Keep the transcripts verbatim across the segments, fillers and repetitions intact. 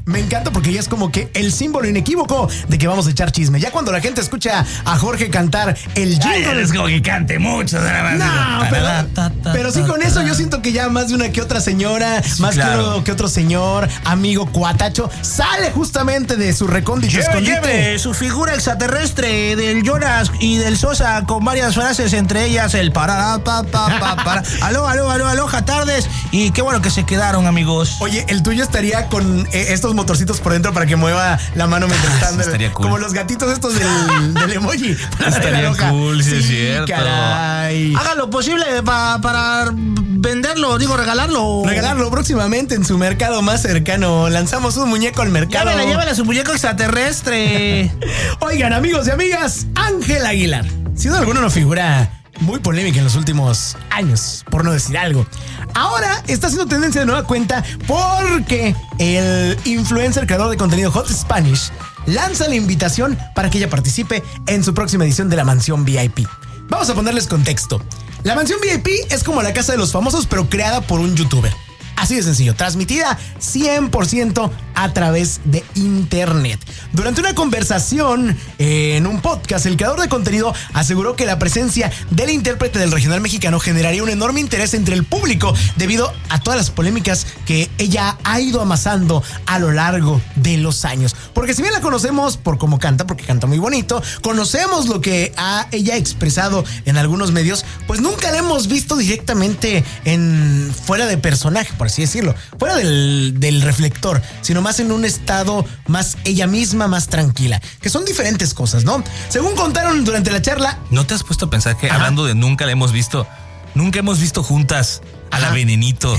me encanta porque ella es como que el símbolo inequívoco de que vamos a echar chisme. Ya cuando la gente escucha a Jorge cantar el jingle... Ay, es como que cante mucho. No, pero, pero sí con eso yo siento que ya más de una que otra señora, sí, más claro. que, uno, que otro señor, amigo, cuatacho, sale justamente de su recóndito lleve, escondite. Lleve su figura extraterrestre del Jonas y del Sosa con varias frases, entre ellas el para, pa, pa, pa, para. Aló, aló, aló, aloja, tardes. Y qué bueno que se quedaron, amigos. Oye, el tuyo estaría con eh, estos motorcitos por dentro para que mueva la mano mientras están. Ah, estaría cool. Como los gatitos estos del, del emoji. Estaría cool, sí, sí, es cierto. Caray. Haga lo posible pa, para venderlo, digo, regalarlo. Regalarlo próximamente en su mercado más cercano. Lanzamos un muñeco al mercado. Llévela, llévela su muñeco extraterrestre. Oigan, amigos y amigas, Ángel Aguilar. Sin duda alguna, una figura muy polémica en los últimos años, por no decir algo. Ahora está haciendo tendencia de nueva cuenta porque el influencer creador de contenido Hot Spanish lanza la invitación para que ella participe en su próxima edición de la Mansión V I P. Vamos a ponerles contexto. La Mansión V I P es como la casa de los famosos, pero creada por un youtuber. Así de sencillo, transmitida cien por ciento a través de internet. Durante una conversación eh, en un podcast, el creador de contenido aseguró que la presencia del intérprete del regional mexicano generaría un enorme interés entre el público debido a todas las polémicas que ella ha ido amasando a lo largo de los años. Porque si bien la conocemos por cómo canta, porque canta muy bonito, conocemos lo que ha ella expresado en algunos medios, pues nunca la hemos visto directamente en fuera de personaje, por así decirlo, fuera del, del reflector, sino más en un estado más ella misma, más tranquila, que son diferentes cosas, ¿no? Según contaron durante la charla... ¿No te has puesto a pensar que, ajá, hablando de nunca la hemos visto, nunca hemos visto juntas a ajá, la Venenito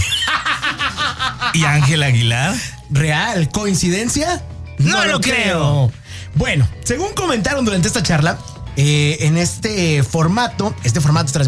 y a Ángel Aguilar? ¿Real? ¿Coincidencia? No, no lo creo. creo. Bueno, según comentaron durante esta charla, eh, en este formato, este formato